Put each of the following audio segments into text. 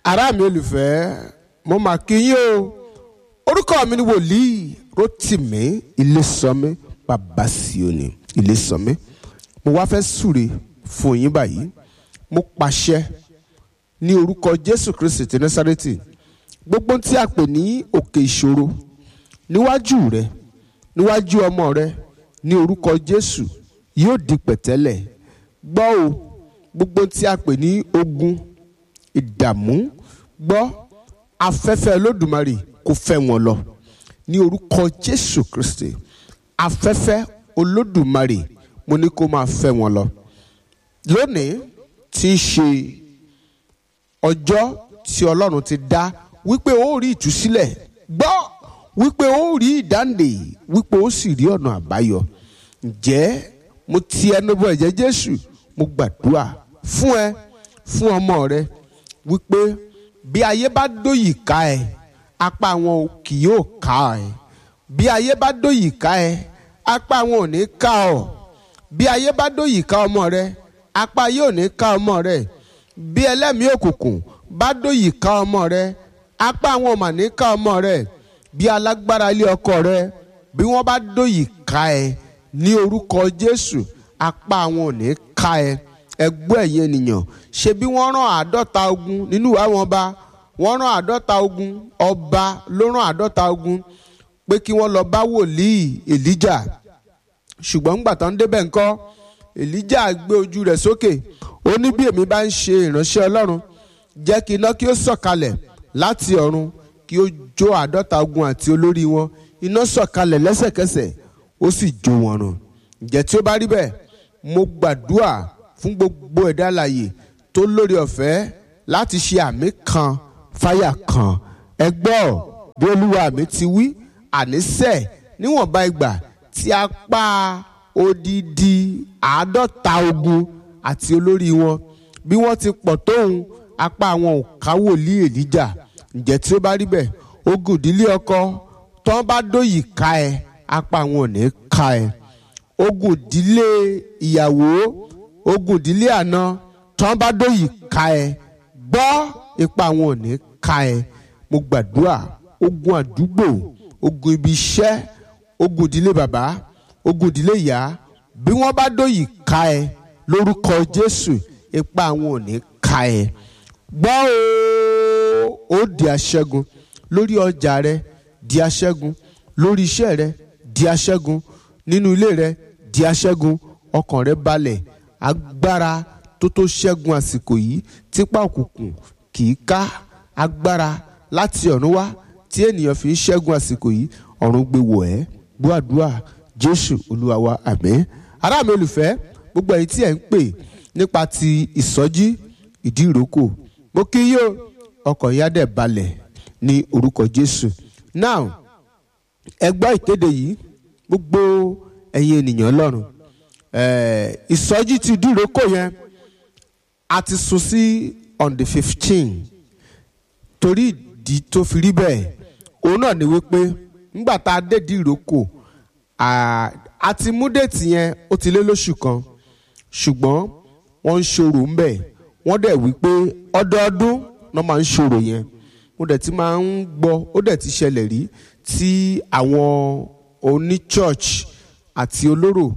ará mi olùfẹ́ mo mà kí yín o. Orúkọ mi ni wòlíì Rótìmí Ilésànmí bàbá Síónì Ilésànmí. Mo wá fẹ́ súre fún yín báyìí. Mo pàṣẹ ní orúkọ Jésù Kristi ti Násárẹ́tì. Gbogbo tí a pè ní òkè ìṣòro níwájú rẹ, níwájú ọmọ rẹ, ní orúkọ Jésù yóò di pẹ̀tẹ́lẹ̀. Gbọ́ o, gbogbo tí a pè ní ogun, ìdààmú, gbọ́ afẹ́fẹ́ Olódùmarè kó fẹ́ wọn lọ. Ní orúkọ Jésù Kristi, afẹ́fẹ́ Olódùmarè mo ní kó máa fẹ́ wọn lọ. Lónìí tí í ṣe ọjọ́ tí Ọlọ́run ti dá wípé ó rí ìtúsílẹ̀, gbọ́ wípé ó rí ìdáǹdè, wípé ó sì rí ọ̀nà àbáyọ. Ǹjẹ́ mo ti ẹnu bọ ẹ̀jẹ̀ Jésù, mo gbàdúrà fún ẹ, fún ọmọ rẹ, wípé bí ayé bá dóyìí ká ẹ, apá wọn kì yóò ká ẹ. Bí ayé bá dóyìí ká ẹ, apá wọn ò ní ká ọ. Bí ayé bá dóyìí ká ọmọ rẹ, apá yóò ní ká ọmọ rẹ. Bí ẹlẹ́mìí òkùnkùn bá dóyìí ká ọmọ rẹ, apá wọn ò mà ní ká ọmọ rẹ. Bí alágbára ilé ọkọ rẹ, bí wọ́n bá dóyìí ká ẹ, ní orúkọ Jésù apá wọn ò ní ká ẹ. Ẹgbẹ́ ẹ̀yin ènìyàn, ṣe bí wọ́n rán 50 ogun nínú ìwà wọn bá, wọ́n rán 50 ogun, ọba ló rán 50 ogun pé kí wọ́n lọ bá wòlíì Èlíjà. Ṣùgbọ́n nígbà tó ń débẹ̀ ńkọ́, Èlíjà gbé ojú rẹ̀ sókè, ó ní bí èmi bá ń ṣe ìránṣẹ́ Ọlọ́run, jẹ́ kí iná kí ó sọ̀kalẹ̀ láti ọ̀run kí ó jó 50 ogun àti olórí wọn. Iná sọ̀kalẹ̀ lẹ́sẹ̀kẹsẹ̀, ó sì jó wọn run. Ǹjẹ́ tí ó bá rí bẹ́ẹ̀, mo gbàdúrà fún gbogbo ẹ̀dá alààyè tó lórí ọ̀fẹ́ láti ṣe àmì kan fáyà kan. Ẹ gbọ́ bí Olúwa mi ti wí, àníṣe níwọ̀nba ìgbà tí apá odidi 50 ogun àti olórí wọn bí wọ́n ti pọ̀ tóun, apá wọn ò ká wòlíì Èlíjà. Ǹjẹ́ tí ó bá rí bẹ́ẹ̀, ogun ìdílé ọkọ tó ń bá dóyìí ká ẹ, apá wọn ò ní ká ẹ. Ogun ìdílé ìyàwó, ogun ìdílé àná tó ń bá dóyìí ká ẹ, gbọ́ ipa wọn ò ní ká ẹ. Mo gbàdúrà ogun àdúgbò, ogun ibi iṣẹ́, ogun ìdílé bàbá, ogun ìdílé ìyá, bí wọ́n bá dóyìí ká ẹ, lórúkọ Jésù ipa wọn ò ní ká ẹ. Gbọ́ ó di aṣẹ́gun lórí ọjà rẹ, di aṣẹ́gun lórí iṣẹ́ rẹ, di aṣẹ́gun nínú ilé rẹ, di aṣẹ́gun. Ọkàn rẹ balẹ̀. Agbára tó ṣẹ́gun àsìkò yìí típá òkùnkùn kì í ká, agbára láti ọ̀run wá tí ènìyàn fi ń ṣẹ́gun àsìkò yìí, ọ̀run gbé wọ̀ ẹ́. Gbọ́ àdúrà Jésù Olúwa wa, àmín. Ará mi olùfẹ́, gbogbo ẹ̀yin tí ẹ̀ ń pè nípa ti ìsọjí ìdí ìrókò, mo kí yín o, ọkàn yá dẹ̀ balẹ̀ ní orúkọ Jésù. Now ẹ gbọ́ ìkéde yìí, gbogbo ẹ̀yin ènìyàn Ọlọ́run, ìsọjí ti ìdí ìrókò yẹn a ti sún sí on the 15. Torí ìdí tó fi rí bẹ́ẹ̀, òun náà ni wípé nígbà tá a dé ìdí ìrókò, a ti mú déètì yẹn ó ti lé lóṣù kan, ṣùgbọ́n wọ́n ń ṣòro ń bẹ̀. Wọ́n dẹ̀ wípé ọdọọdún náà máa ń ṣòro yẹn. Mo dẹ̀ ti máa ń gbọ́, ó dẹ̀ ti ṣẹlẹ̀ rí tí àwọn oní church àti olóró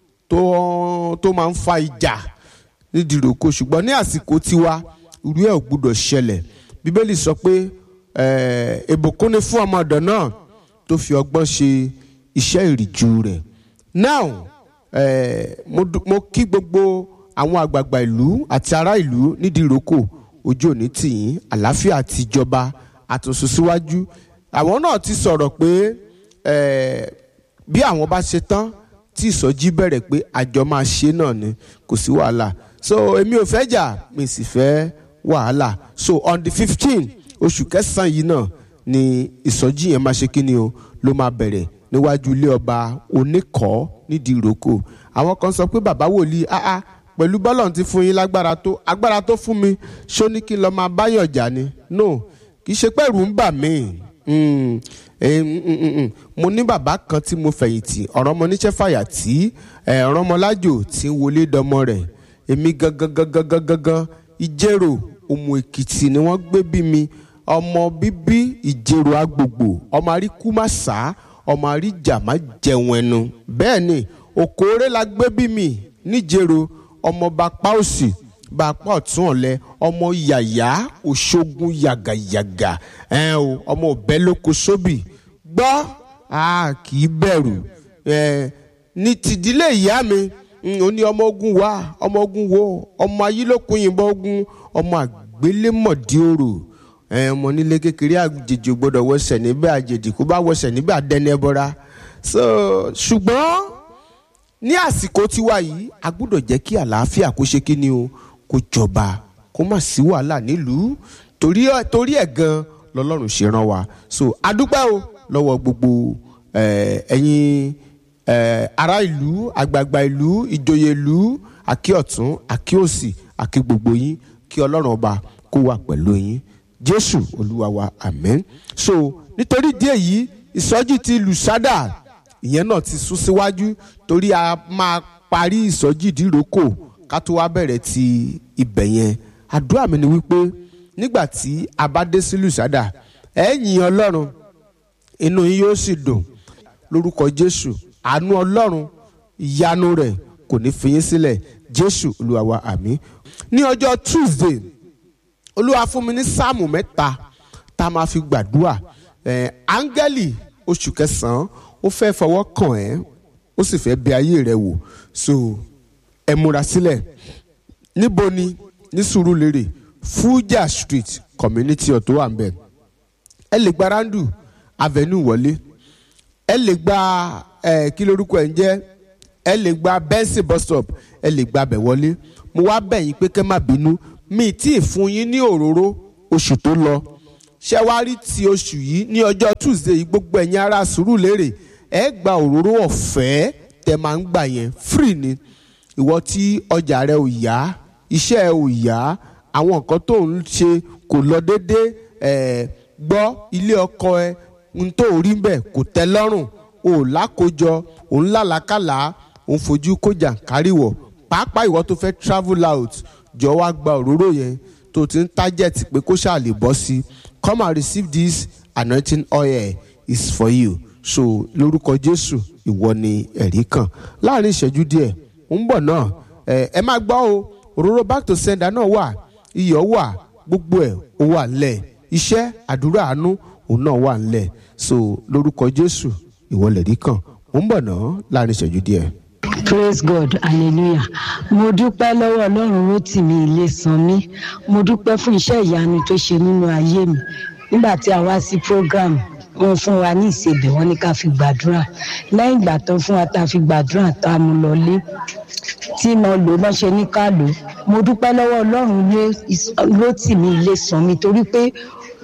tó máa ń fa ìjà nídìí ìrókò, ṣùgbọ́n ní àsìkò tiwa irú ẹ̀ ò gbúdọ̀ ṣẹlẹ̀. Bíbélì sọ pé ìbùkún ni fún ọmọ ọ̀dọ̀ náà tó fi ọgbọ́n ṣe iṣẹ́ ìrìjú rẹ̀. Now mo kí gbogbo àwọn àgbààgbà ìlú àti ará ìlú nídìí ìrókò, ojú òní tì yín, àlàáfíà àti ìjọba àtúnṣe síwájú. Àwọn náà ti sọ̀rọ̀ pé bí àwọn bá ṣe tán tí ìsọjí bẹ̀rẹ̀ pé àjọ máa ṣe náà ni, kò sí wàhálà. So èmi ò fẹ́ jà, mi sì fẹ́ wàhálà. So on the 15 oṣù kẹsàn-án yìí náà ni ìsọjí yẹn máa ṣe kí ni o, ló máa bẹ̀rẹ̀ níwájú ilé ọba Oníkọ̀ọ́ nídìí ìrókò. Àwọn kan sọ pé bàbá wòlíì, pẹ̀lú bọ́lọ̀ ti fún yín lágbára tó, agbára tó fún mi ṣó ní kí n lọ máa báyọ̀ jà ni? No, kì í ṣe pé ẹ̀rù ń bà mí. Mo ní bàbá kan tí mo fẹ̀yìntì, ọ̀rọ̀ ọmọ níṣẹ́ fàyà tí ọ̀rọ̀ ọmọ lájò tí ń wọlé dọmọ rẹ̀. Èmi gangan Ìjẹ̀rò Òmù Èkìtì ni wọ́n gbé bí mi. Ọmọ bíbí Ìjẹ̀rò Agbògbò, ọmọ àríkú má sá, ọmọ àríjà má jẹun ẹnu. Bẹ́ẹ̀ ni Òkòrè la gbé bí mi níjẹ̀rò, ọmọ bapá òsì bapá ọ̀tún ọ̀lẹ, ọmọ yàyà òṣogun yàgàyàgà, ọmọ ọ̀bẹ lóko sóbì. Gbọ́ kì í bẹ̀rù. Ní tìdílé ìyá mi ó ní ọmọ ogun wá, ọmọ ogun wo, ọmọ ayílókun yìnbọn ogun, ọmọ àgbélémọ̀dí òrò, ọmọ nílé kékeré àjèjì gbọ́dọ̀ wọṣẹ̀ níbẹ̀, àjèjì kó bá wọṣẹ̀ níbẹ̀ àdẹni ẹbọra. Ṣùgbọ́n ní àsìkò tiwa yìí a gbọ́dọ̀ jẹ́ kí àlàáfíà kó ṣe kí ni o, kó jọba, kó má sí wàhálà nílùú, torí ẹ̀ gan lọ́lọ́run ṣe rán wa. A dúpẹ́ o lọ́wọ́ gbogbo ẹ̀yin ará ìlú, àgbààgbà ìlú, ìjòyè ìlú, àkí ọ̀tún àkí òsì àkí gbogbo yín, kí ọlọ́run ọba kó wà pẹ̀lú yín. Jésù olúwa wa, àmín. Nítorí díẹ̀ yìí ìsọjí ti Lùsádà ìyẹn náà ti sún síwájú, torí a máa parí ìsọjí ìdíròkò ká tó wá bẹ̀rẹ̀ ti ibẹ̀ yẹn. Àdúrà mi ni wípé nígbà tí a bá dé sí Lùsádà ẹ yìn ọlọ́run, inú yín yóò sì dùn lórúkọ Jésù. Àánú ọlọ́run, ìyanu rẹ̀ kò ní fi yín sílẹ̀. Jésù olúwa wa, àmín. Ní ọjọ́ Tuesday olúwa fún mi ní sáàmù 3 tá a máa fi gbàdúrà. Áńgẹ́lì oṣù kẹsàn-án ó fẹ́ fọwọ́ kàn ẹ́, ó sì fẹ́ bẹ̀ ayé rẹ wò. Ẹ múra sílẹ̀. Níbo ni? Ní Sùúrùlérè, Fuja Street community ọ̀tọ̀ wà ń bẹ̀. Ẹ lè gba Randu Avenue wọlé, ẹ lè gba kí lórúkọ ẹ̀ ń jẹ́, ẹ lè gba Benson bus stop, ẹ lè gba bẹ̀ wọlé. Mo wá bẹ̀ yín pé kẹ́ má bínú, mi tí ì fún yín ní òróró oṣù tó lọ. Ṣé wá rí ti oṣù yìí ní ọjọ́ Tuesday yìí, gbogbo ẹ̀yin ará Sùúrùlérè ẹ gba òróró ọ̀fẹ́ tẹ máa ń gbà yẹn, free ni. Ìwọ tí ọjà rẹ ò yá, iṣẹ́ ẹ ò yá, àwọn nǹkan tó ń ṣe kò lọ déédéé, gbọ́ ilé ọkọ ẹ ń tó rí bẹ́ẹ̀ kò tẹ́ lọ́rùn, ò lákòjọ, ò ń làlákàlà, ò ń fojú kójà káríwọ̀, pàápàá ìwọ tó fẹ́ travel out, jọ wá gba òróró yẹn tó ti ń target pé kó ṣáà lè bọ́ sí. Come and receive this anointing oil, is for you. Lórúkọ Jésù ìwọ ni ẹ̀rí kan. Láàrin ìṣẹ́jú díẹ̀ ń bọ̀ náà, ẹ máa gbọ́ o, òróró back to sender náà wà, iyọ̀ wà, gbogbo ẹ̀ ó wà ńlẹ̀, iṣẹ́ àdúrà àánú òun náà wà ńlẹ̀. Lórúkọ Jésù ìwọ lẹ̀rí kan. ń bọ̀ náà láàrin ìṣẹ́jú díẹ̀. Praise God, hallelujah. Mo dúpẹ́ lọ́wọ́ Ọlọ́run Rótìmí Ilésanmí. Mo dúpẹ́ fún iṣẹ́ ìyanu tó ṣe nínú ayé mi. Nígbà tí a wá sí program, wọ́n fún wa ní ìsebẹ̀, wọ́n ní ká fi gbàdúrà. Lẹ́yìn ìgbà tán fún wa tá a fi gbàdúrà tá a mú lọlé, tí mo lò bá ṣe ní ká lò. Mo dúpẹ́ lọ́wọ́ Ọlọ́run Rótìmí Ilésanmí torí pé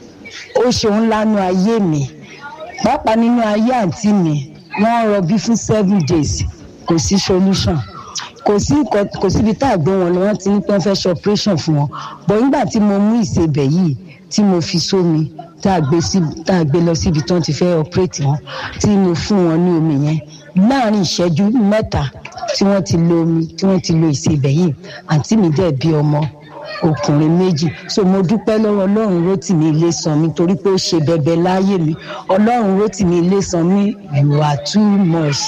ó ṣe ńlá nínú ayé mi. Pàápàá nínú ayé àǹtí mi, wọ́n rọbí fún 7 days. Kò sí solution, kò síbi tá a gbé wọn lọ, wọ́n ti ní pé wọ́n fẹ́ ṣe operation fún wọn. Bọ̀ nígbà tí mo mú ìsebẹ̀ yìí tí mo fi sómi tá a gbé lọ síbi tí wọ́n ti fẹ́ operate wọn, tí mo fún wọn ní omi yẹn láàrin ìṣẹ́jú 3 tí wọ́n ti lo omi, tí wọ́n ti lo ìsebẹ̀ yìí, àǹtí mi dẹ̀ bí ọmọ ọkùnrin 2. Mo dúpẹ́ lọ́wọ́ Ọlọ́run Rótìmí Ilésanmí torí pé ó ṣe bẹbẹ láyé mi. Ọlọ́run Rótìmí Ilésanmí, you are too much.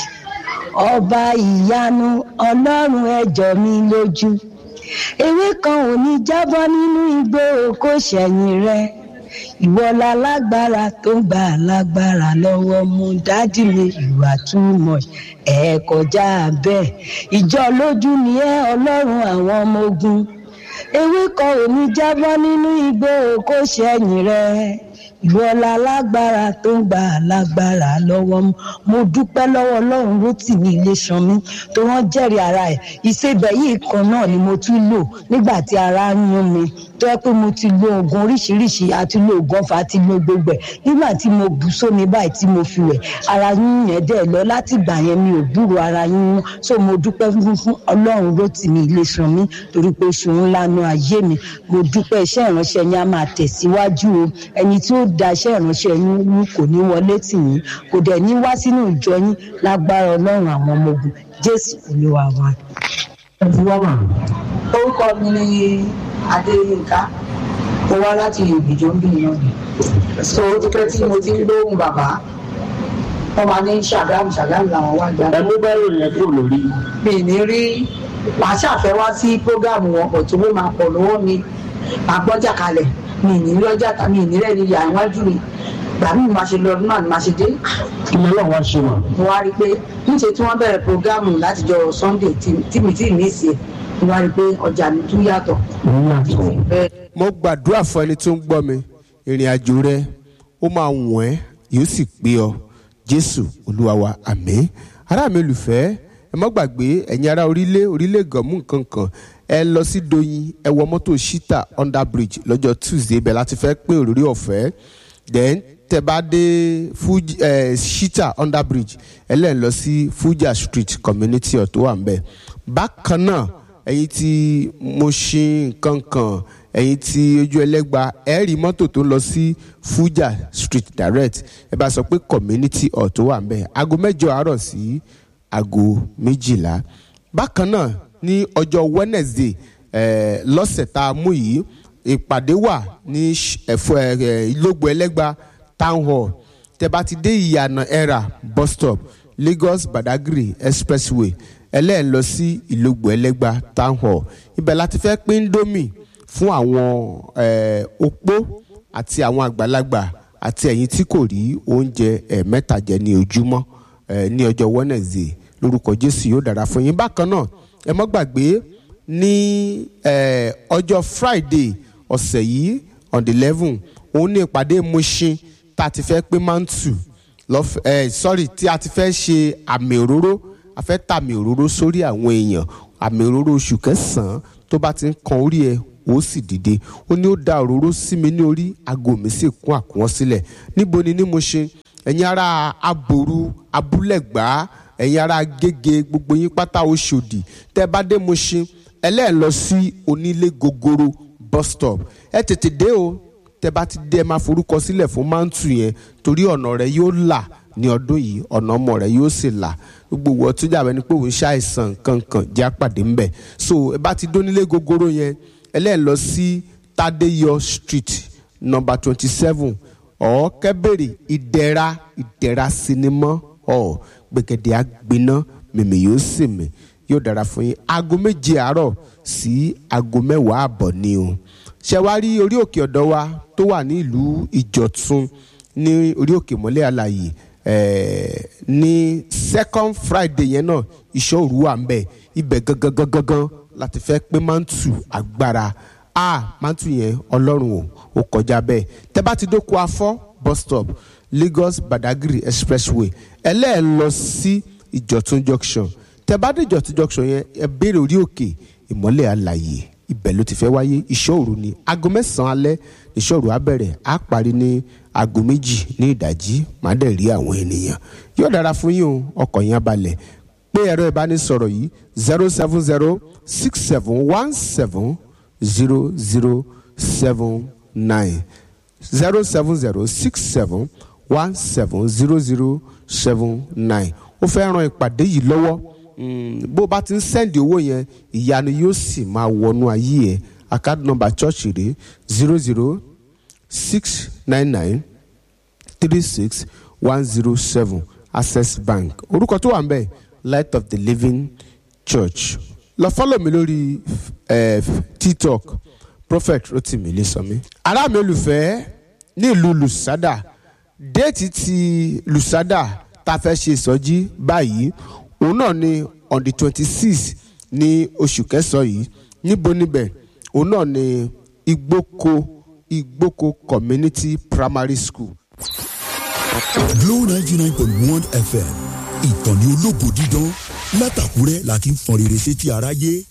Ọba ìyanu, Ọlọ́run ẹ jọ mí lójú. Ewé kan ò ní jábọ́ nínú igbó kó ṣẹ̀yìn rẹ. Ìwọ lálágbára tó ń gba alágbára lọ́wọ́ mú. Dádì mi, you are too much. Ẹ kọjá bẹ́ẹ̀. Ìjọ lójú ni ẹ, Ọlọ́run àwọn ọmọ ogun. Ewé kan ò ní jábọ́ nínú igbó kó ṣẹ̀yìn rẹ. Ìwọ lálágbára tó ń gba alágbára lọ́wọ́ mú. Mo dúpẹ́ lọ́wọ́ Ọlọ́run Rótìmí Ilésanmí tó wọ́n jẹ́rìí ara ẹ̀. Ìsebẹ̀ yìí kan náà ni mo tún lò nígbà tí ara ń yún mi, tó yẹ pé mo ti lo oògùn oríṣiríṣi, àti lo oògùn ọ̀fà, àti lo gbogbo ẹ̀. Nígbà tí mo bù sómi báyìí tí mo fi wẹ̀, ara yún yẹn dẹ̀ lọ. Láti ìgbà yẹn mi ò gbúrò ara yún. Mo dúpẹ́ fún Ọlọ́run Rótìmí Ilésanmí torí pé oṣù ńlá nu ayé mi. Mo dúpẹ́, iṣẹ́ ìránṣẹ́ yín á máa tẹ̀síwájú o. Ẹni tí ó da iṣẹ́ ìránṣẹ́ yín kò ní wọlé tì yín, kò dẹ̀ ní wá sínú ìjọ yín, lágbára Ọlọ́run àwọn ọmọ ogun. Jésù Olúwa wa. Orúkọ mi ni Adéyínká mo wá láti ìgbìjọ ń bí iná ni so ó ti pẹ́ tí mo ti ń lóhùn bàbá wọ́n máa ní Ṣàgámù làwọn wá gbà. ẹ mú báyìí yẹn kúrò lórí. mi ní rí màá ṣàfẹ́ wá sí prógáàmù wọn pọ̀ tó wọ́n máa pọ̀ lọ́wọ́ mi àgbọ́jà kalẹ̀ mi ní lọ́jà tàbí mi ní rẹ̀ ní ìyá iwájú mi gbà mí máa ṣe lọ náà ni máa ṣe dé. kí ló lọ́wọ́ wá ṣe wọ́n. mo wá rí i pé níṣẹ́ tí wọ́n bẹ̀rẹ̀ prógáàmù látijọ́ Sunday tí mi tí ì ní ìsì ẹ̀ mo wá rí i pé ọjà mi tún yàtọ̀. mo gbàdúrà fún ẹni tó ń gbọ́ mi ìrìn àjò rẹ ó máa wọ̀n ẹ́ yóò sì pé ọ Jésù Olúwa wa àmín. ará mi olùfẹ́ ẹ má gbàgbé ẹ̀yin ará orílẹ̀ gànmú nǹkan kan ẹ lọ sí Doyin ẹ wọ mọ́tò Shita under bridge lọ́jọ́ Tuesday bẹ́ẹ̀ láti fẹ́ pín òróró ọ̀fẹ́ then tẹ bá dé Shita under bridge ẹ lẹ́ẹ̀ lọ sí Fuja Street community hall tó wà ń bẹ̀. bákan náà ẹ̀yin tí Mushin kankan ẹ̀yin tí ojú ẹlẹ́gba ẹ rí mọ́tò tó lọ sí Fuja Street direct ẹ bá sọ pé community hall tó wà ń bẹ̀ aago 8 àárọ̀ sí aago 12. bákan náà ní ọjọ́ Wednesday lọ́sẹ̀ tá a mú yìí ìpàdé wà ní Ìlógbò ẹlẹ́gba town hall tẹ́ bá ti dé ìyànà ẹ̀rà bus stop Lagos Badagry expressway ẹlẹ́ẹ̀ lọ sí Ìlógbò ẹlẹ́gba town hall ibẹ̀ láti fẹ́ pín Indomie fún àwọn opó àti àwọn àgbàlagbà àti ẹ̀yin tí kò rí oúnjẹ mẹ́ta jẹ ní ojúmọ́ ní ọjọ́ Wednesday lórúkọ Jésù yóò dára fún yín. bákan náà ẹ má gbàgbé ní ọjọ́ Friday ọ̀sẹ̀ yìí on the 11 òun ní ìpàdé Mushin tá a ti fẹ́ pé mantu tí a ti fẹ́ ṣe àmì òróró a fẹ́ tàmì òróró sórí àwọn èèyàn àmì òróró oṣù kẹsàn-án tó bá ti ń kan orí ẹ ó sì dìde ó ní ó da òróró sí mi ní orí aago mi sì kún àkúnwọ́n sílẹ̀. níbo ni ní Mushin ẹ̀yin ará Aboru Abúlẹ̀gbá ẹ̀yin ará Gẹ́gẹ́ gbogbo yín pátá Òṣòdì tẹ́ bá dé Mushin ẹlẹ́ẹ̀ lọ sí Onílé Gogoro bus stop ẹ tètè dé o tẹ́ bá ti dé ẹ máa forúkọ sílẹ̀ fún mantu yẹn torí ọ̀nà rẹ yóò là ní ọdún yìí ọ̀nà ọmọ rẹ yóò sì là gbogbo wọ́n tó jà bẹ́ẹ̀ ni pé òun ṣàìsàn kankan jẹ́ àpàdé ńbẹ̀ so ẹ bá ti dónílé Gogoro yẹn ẹlẹ́ẹ̀ lọ sí Tádéyọ street number 27 kẹ́bẹ̀rẹ̀ ìdẹ̀ra sinimá gbẹ̀gẹ̀dẹ̀ àgbiná mèmí yóò sì mí yóò dára fún yín aago 7 àárọ̀ sí aago 10 àbọ̀ ni o. ṣé wàá rí orí òkè ọ̀dọ́ wa tó wà ní ìlú Ìjọ̀tún ní orí òkè mọ́lẹ̀ àlàyé ní second Friday yẹn náà ìṣọ́ òru wà ń bẹ̀ ibẹ̀ gangan láti fẹ́ pé mantu agbára mantu yẹn Ọlọ́run ó kọjá bẹ́ẹ̀ tẹ́ bá ti dóko Afọ́ bus stop Lagos Badagry expressway ẹlẹ́ẹ̀ lọ sí Ìjọ̀tún junction tẹ́ bá dé Ìjọ̀tún junction yẹn ẹ béèrè orí òkè ìmọ́lẹ̀ àlàyé ibẹ̀ ló ti fẹ́ wáyé ìṣọ́ òru ni aago 9 alẹ́ ìṣọ́ òru á bẹ̀rẹ̀ á parí ní aago 2 ní ìdájí má dẹ̀ rí àwọn ènìyàn yóò dára fún yín o ọkọ̀ yẹn balẹ̀ pé ẹ̀rọ ìbánisọ̀rọ̀ yìí 07067170079 07067170079 ó fẹ́ ran ìpàdé yìí lọ́wọ́ bó bá ti ń sẹ́ndì owó yẹn ìyanu yóò sì máa wọnú ayé ẹ̀ account number church rẹ̀ 00699361107 Access Bank orúkọ tó wà ń bẹ̀ Light of the Living Church. lọ fọ́lọ̀ mi lórí TikTok Prophet Rotimi Ilesanmi. ará mi olùfẹ́ ní ìlú Lusada déètì ti Lusada tá a fẹ́ ṣe ìsọjí báyìí òun náà ni on the 26 ní oṣù kẹsàn-án yìí níbo níbẹ̀ òun náà ni Igboko Community Primary School. Glow 99.1 FM ìkànnì ológo dídán látàkúrẹ́ la ti ń fọn rere sétí aráyé.